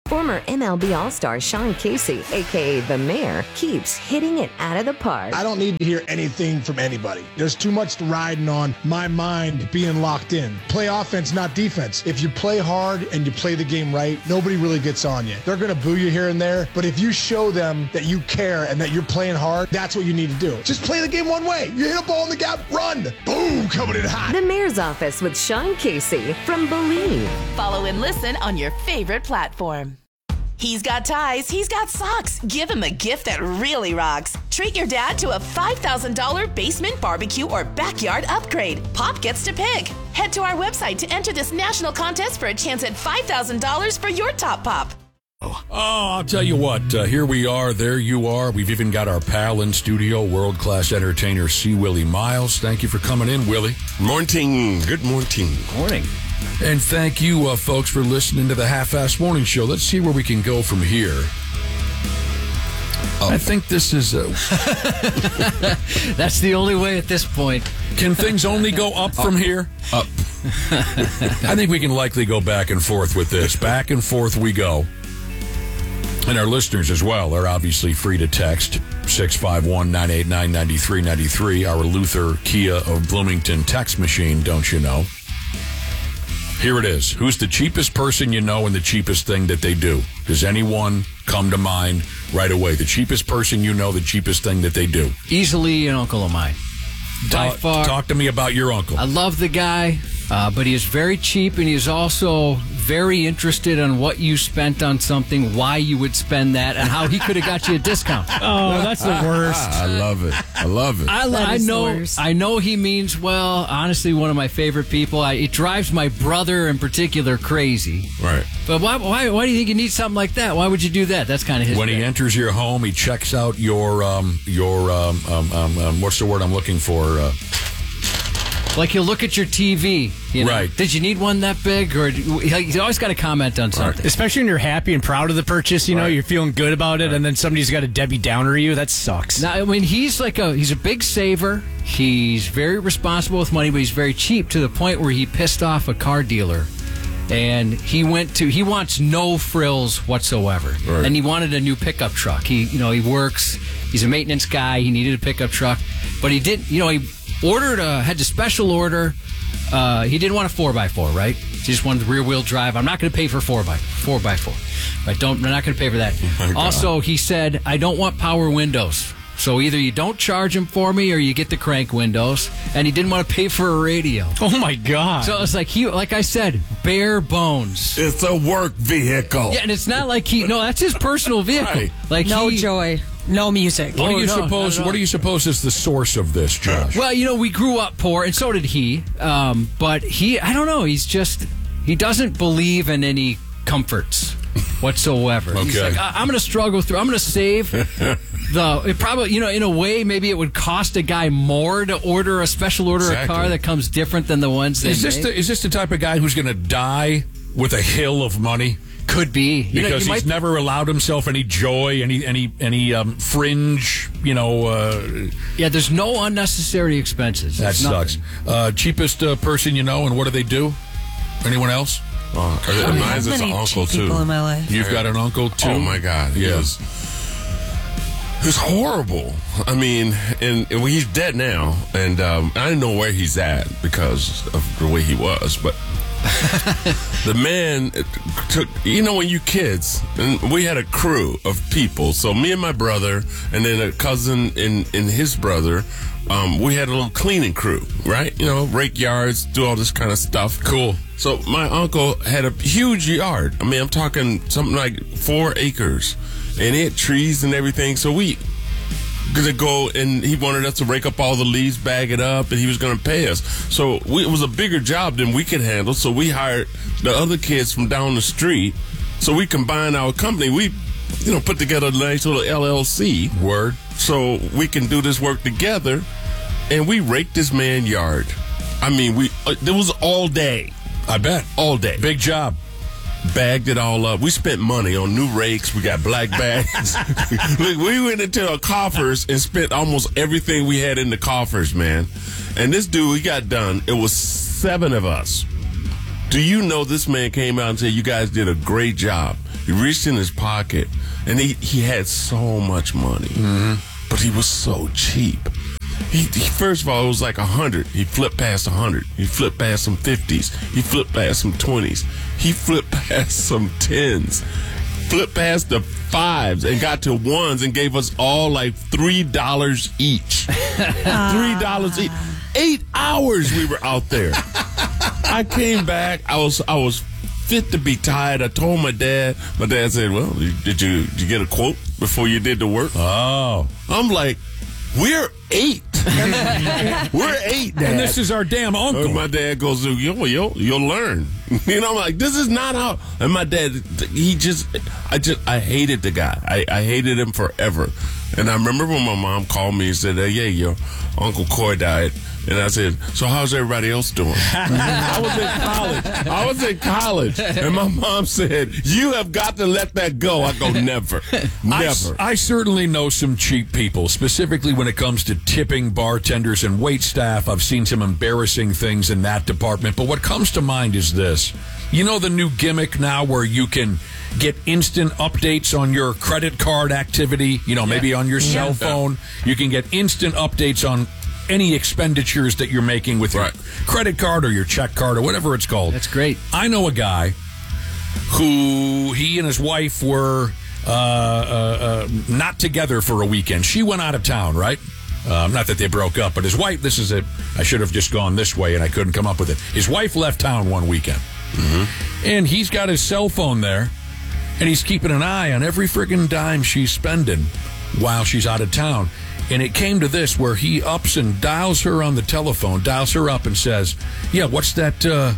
Former MLB All-Star Sean Casey, a.k.a. The Mayor, keeps hitting it out of the park. I don't need to hear anything from anybody. There's too much riding on my mind being locked in. Play offense, not defense. If you play hard and you play the game right, nobody really gets on you. They're going to boo you here and there, but if you show them that you care and that you're playing hard, that's what you need to do. Just play the game one way. You hit a ball in the gap, run. Boom, coming in hot. The Mayor's Office with Sean Casey from Believe. Follow and listen on your favorite platform. He's got ties, he's got socks. Give him a gift that really rocks. Treat your dad to a $5,000 basement barbecue or backyard upgrade. Pop gets to pick. Head to our website to enter this national contest for a chance at $5,000 for your top pop. Oh, I'll tell you what. Here we are. There you are. We've even got our pal in studio, world-class entertainer C. Willie Miles. Thank you for coming in, Willie. Morning. Good morning. Morning. And thank you, folks, for listening to the Half-Ass Morning Show. Let's see where we can go from here. I think this is... That's the only way at this point. Can things only go up from here? Up. I think we can likely go back and forth with this. Back and forth we go. And our listeners as well are obviously free to text 651-989-9393, our Luther Kia of Bloomington text machine, don't you know? Here it is. Who's the cheapest person you know and the cheapest thing that they do? Does anyone come to mind right away? The cheapest person you know, the cheapest thing that they do? Easily an uncle of mine. By far. Talk to me about your uncle. I love the guy, but he is very cheap, and he is also very interested on what you spent on something, why you would spend that, and how he could have got you a discount. Oh, that's the worst. I love it. I love it. I know he means well. Honestly, one of my favorite people. It drives my brother in particular crazy. Right. But why do you think you need something like that? Why would you do that? That's kind of his When he enters your home, he checks out your what's the word I'm looking for? Like he'll look at your TV, you know? Right. Did you need one that big? Or he's always got to comment on something. Right. Especially when you're happy and proud of the purchase, you know, you're feeling good about it, and then somebody's got a Debbie Downer you. That sucks. Now, I mean, he's a big saver. He's very responsible with money, but he's very cheap to the point where he pissed off a car dealer. And he wants no frills whatsoever. Right. And he wanted a new pickup truck. He works. He's a maintenance guy. He needed a pickup truck. But he didn't, he had to special order. He didn't want a 4x4, right? He just wanted the rear wheel drive. I'm not going to pay for 4x4. Right? I'm not going to pay for that. Also, he said, I don't want power windows. So either you don't charge him for me or you get the crank windows. And he didn't want to pay for a radio. Oh, my God. So it's like I said, bare bones. It's a work vehicle. Yeah, and it's not like that's his personal vehicle. Right. Like no joy, no music. What do you suppose? What do you suppose is the source of this, Josh? Well, we grew up poor, and so did he. But I don't know. He doesn't believe in any comforts whatsoever. Okay. He's like, I'm going to struggle through. I'm going to save. It probably, in a way, maybe it would cost a guy more to order a special order a car that comes different than the ones they Is this the type of guy who's going to die with a hill of money? Could be. Because he's never allowed himself any joy, any fringe, Yeah, there's no unnecessary expenses. That sucks. Cheapest person you know, and what do they do? Anyone else? Mine's is an uncle, too. People in my life. You've got an uncle, too? Oh, my God. He was horrible. I mean, and he's dead now, and I didn't know where he's at because of the way he was, but the man took, when you kids, and we had a crew of people, so me and my brother, and then a cousin and his brother, we had a little cleaning crew, right? Rake yards, do all this kind of stuff. Cool. So my uncle had a huge yard. I mean, I'm talking something like 4 acres. And it had trees and everything. So we gonna go, and he wanted us to rake up all the leaves, bag it up, and he was going to pay us. So it was a bigger job than we could handle. So we hired the other kids from down the street. So we combined our company. We, put together a nice little LLC. Word. So we can do this work together. And we raked this man's yard. I mean, it was all day. I bet. All day. Big job. Bagged it all up. We spent money on new rakes. We got black bags. Look, we went into our coffers and spent almost everything we had in the coffers, man. And this dude, we got done. It was 7 of us. Do you know this man came out and said, you guys did a great job. He reached in his pocket, and he had so much money, but he was so cheap. He first of all, it was like 100. He flipped past 100. He flipped past some 50s. He flipped past some 20s. He flipped past some 10s. Flipped past the 5s and got to 1s and gave us all like $3 each. $3 each. 8 hours we were out there. I came back. I was fit to be tired. I told my dad. My dad said, "Well, did you get a quote before you did the work?" Oh. I'm like, we're 8. We're 8, Dad. And this is our damn uncle. And my dad goes, you'll learn. You know, I'm like, this is not how. And my dad, I hated the guy. I hated him forever. And I remember when my mom called me and said, "Hey, yeah, your Uncle Coy died." And I said, "So how's everybody else doing?" I was in college. And my mom said, "You have got to let that go." I go, never. Never. I certainly know some cheap people, specifically when it comes to tipping bartenders and wait staff. I've seen some embarrassing things in that department. But what comes to mind is this. You know the new gimmick now where you can get instant updates on your credit card activity, maybe on your cell phone. You can get instant updates on any expenditures that you're making with your credit card or your check card or whatever it's called. That's great. I know a guy who he and his wife were not together for a weekend. She went out of town, right? Not that they broke up, but his wife, this is it. I should have just gone this way and I couldn't come up with it. His wife left town one weekend. And he's got his cell phone there and he's keeping an eye on every friggin' dime she's spending while she's out of town. And it came to this where he ups and dials her on the telephone, dials her up and says, "Yeah, what's that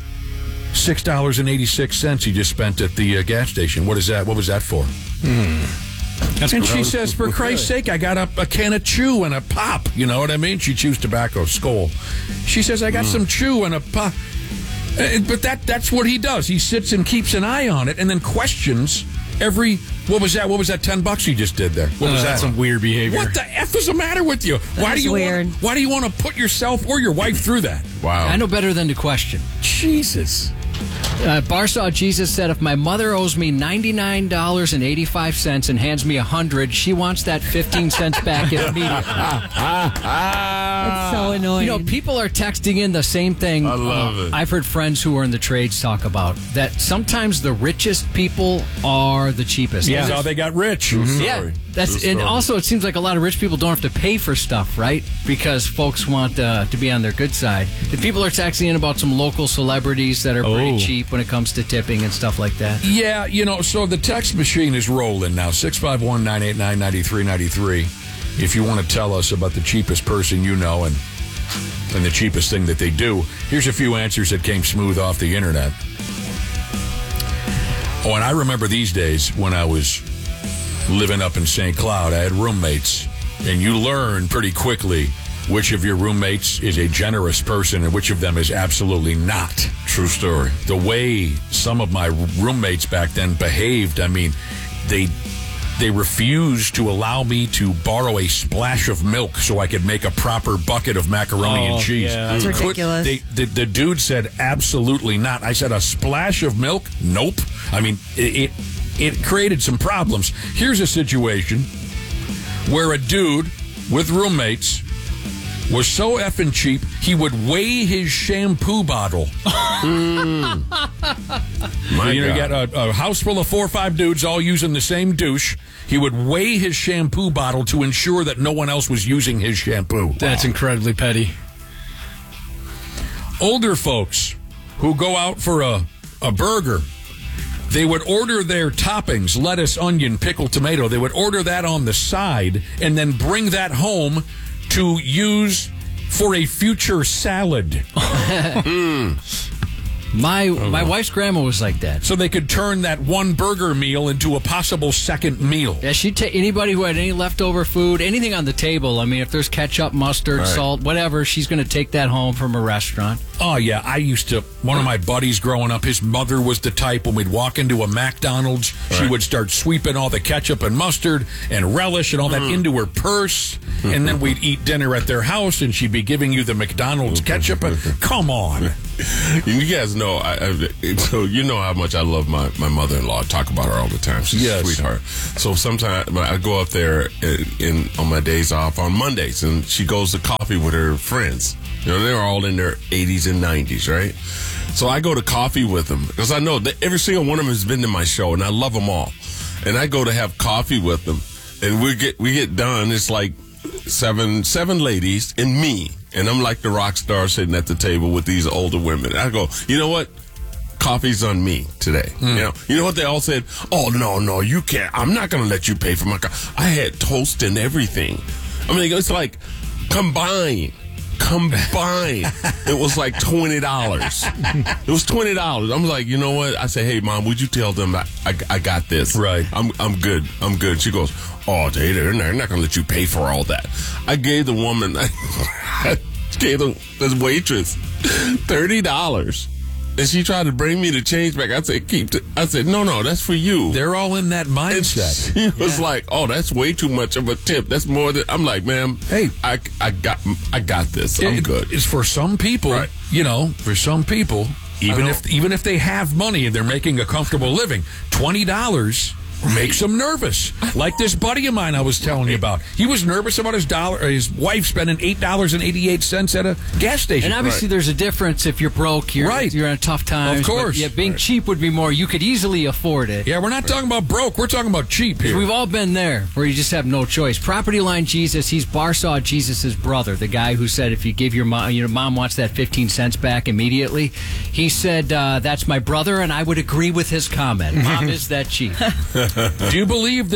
$6.86 you just spent at the gas station? What is that? What was that for?" And she says, "For Christ's sake, I got a can of chew and a pop." You know what I mean? She chews tobacco, Skoal. She says, "I got some chew and a pop." But that's what he does. He sits and keeps an eye on it and then questions every, what was that $10 you just did there? What was that? That's some weird behavior. What the F is the matter with you? Why do you want to put yourself or your wife through that? Wow. I know better than to question. Jesus. Barsaw Jesus said, "If my mother owes me $99.85 and hands me $100, she wants that 15 cents back immediately." It's so annoying. People are texting in the same thing. I love it. I've heard friends who are in the trades talk about that sometimes the richest people are the cheapest. Yeah, that's how they got rich. Yeah, and also it seems like a lot of rich people don't have to pay for stuff, right? Because folks want to be on their good side. The people are texting in about some local celebrities that are pretty cheap when it comes to tipping and stuff like that. Yeah, so the text machine is rolling now, 651-989-9393. If you want to tell us about the cheapest person you know and the cheapest thing that they do, here's a few answers that came smooth off the internet. Oh, and I remember these days when I was living up in St. Cloud, I had roommates, and you learn pretty quickly which of your roommates is a generous person and which of them is absolutely not. True story. The way some of my roommates back then behaved, I mean, they refused to allow me to borrow a splash of milk so I could make a proper bucket of macaroni and cheese. Yeah. That's ridiculous. The dude said, "Absolutely not." I said, "A splash of milk? Nope." I mean, it created some problems. Here's a situation where a dude with roommates was so effing cheap, he would weigh his shampoo bottle. You got a house full of 4 or 5 dudes all using the same douche. He would weigh his shampoo bottle to ensure that no one else was using his shampoo. That's incredibly petty. Older folks who go out for a burger, they would order their toppings, lettuce, onion, pickle, tomato. They would order that on the side and then bring that home to use for a future salad. My wife's grandma was like that. So they could turn that one burger meal into a possible second meal. Yeah, she'd take anybody who had any leftover food, anything on the table. I mean, if there's ketchup, mustard, salt, whatever, she's going to take that home from a restaurant. Oh, yeah. I used to, one of my buddies growing up, his mother was the type when we'd walk into a McDonald's, she would start sweeping all the ketchup and mustard and relish and all that into her purse. And then we'd eat dinner at their house and she'd be giving you the McDonald's ketchup. Come on. You guys know, so you know how much I love my mother-in-law. I talk about her all the time. She's a sweetheart. So sometimes I go up there on my days off on Mondays, and she goes to coffee with her friends. You know, they're all in their 80s and 90s, right? So I go to coffee with them because I know that every single one of them has been to my show, and I love them all. And I go to have coffee with them, and we get done. It's like seven ladies and me, and I'm like the rock star sitting at the table with these older women. I go, you know what? Coffee's on me today. You know what they all said? Oh, no, you can't. I'm not going to let you pay for my coffee. I had toast and everything. I mean, it's like combined. It was like $20. It was $20. I'm like, you know what? I say, hey, Mom, would you tell them I got this? Right. I'm good. She goes, oh, they're not going to let you pay for all that. I gave the woman, this waitress, $30. And she tried to bring me the change back. I said, keep it. I said, no, that's for you. They're all in that mindset. And she was like, oh, that's way too much of a tip. That's more than. I'm like, ma'am, hey, I got this. I'm good. It's for some people, right. You know, for some people, even if they have money and they're making a comfortable living, $20 makes them nervous. Like this buddy of mine I was telling you about. He was nervous about his wife spending $8.88 at a gas station. And obviously there's a difference if you're broke, you're in a tough time. Of course. But, being cheap would be more. You could easily afford it. Yeah, we're not talking about broke. We're talking about cheap here. We've all been there where you just have no choice. Property Line Jesus, he's Barsaw Jesus' brother, the guy who said if you give your mom wants that 15 cents back immediately. He said, that's my brother, and I would agree with his comment. Mom is that cheap. Do you believe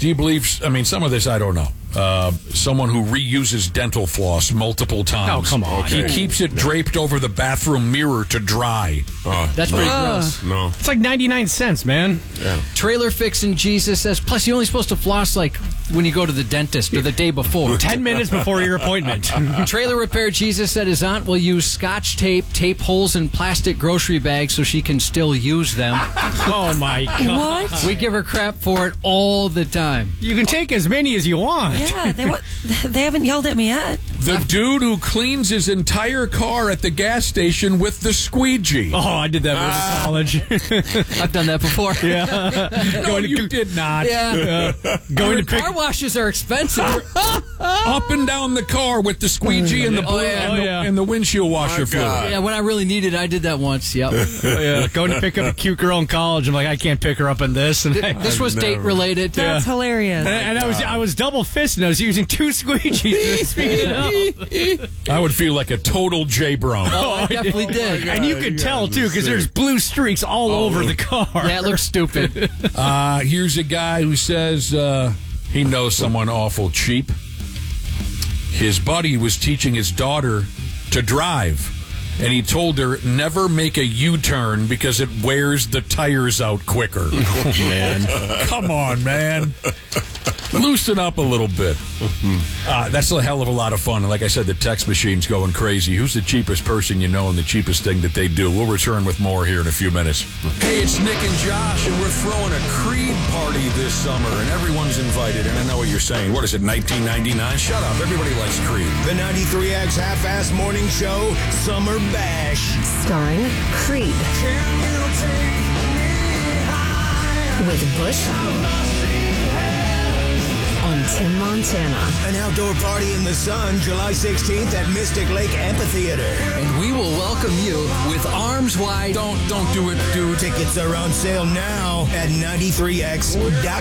some of this I don't know. Someone who reuses dental floss multiple times. Oh, come on. He keeps it draped over the bathroom mirror to dry. That's pretty gross. No. It's like 99 cents, man. Yeah. Trailer Fixin' Jesus says, plus you're only supposed to floss like when you go to the dentist or the day before. 10 minutes before your appointment. Trailer Repair Jesus said his aunt will use Scotch tape holes in plastic grocery bags so she can still use them. Oh, my God. What? We give her crap for it all the time. You can take as many as you want. Yeah, they haven't yelled at me yet. The dude who cleans his entire car at the gas station with the squeegee. Oh, I did that in college. I've done that before. Yeah. No, you did not. Yeah. Going to pick... Car washes are expensive. Up and down the car with the squeegee and the and the windshield washer fluid. Yeah, when I really needed it, I did that once. Yep. Going to pick up a cute girl in college. I'm like, I can't pick her up in this. And this was date related. That's hilarious. And I was double fisting. I was using two squeegees. Speaking it up. I would feel like a total J-Bro. Oh, I definitely did. And you could tell, too, because there's blue streaks all over the car. Yeah, it looks stupid. Here's a guy who says he knows someone awful cheap. His buddy was teaching his daughter to drive, and he told her never make a U-turn because it wears the tires out quicker. Oh, man. Come on, man. Loosen up a little bit. That's a hell of a lot of fun. And like I said, the text machine's going crazy. Who's the cheapest person you know and the cheapest thing that they do? We'll return with more here in a few minutes. Hey, it's Nick and Josh, and we're throwing a Creed party this summer, and everyone's invited. And I know what you're saying. What is it, 1999? Shut up. Everybody likes Creed. The 93X Half-Ass Morning Show Summer Bash. Starring Creed. With Bush. On Tim Montana. An outdoor party in the sun, July 16th at Mystic Lake Amphitheater. And we will welcome you with arms wide. Don't do it, dude. Tickets are on sale now at 93x.com.